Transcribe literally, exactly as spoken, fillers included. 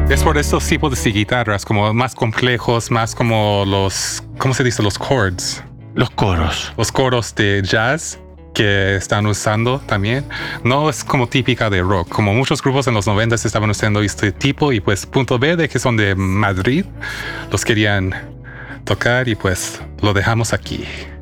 Es por estos tipos de guitarras, como más complejos, más como los, ¿cómo se dice? Los chords. Los coros. Los coros de jazz que están usando también. No es como típica de rock. Como muchos grupos en los noventas estaban usando este tipo y pues Punto Verde, que son de Madrid, los querían tocar y pues lo dejamos aquí.